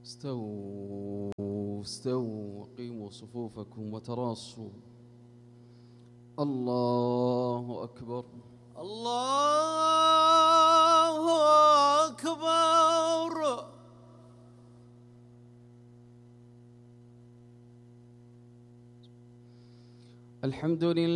استووا استووا وقيموا صفوفكم وتراصوا. الله أكبر. الله أكبر. الحمد لله.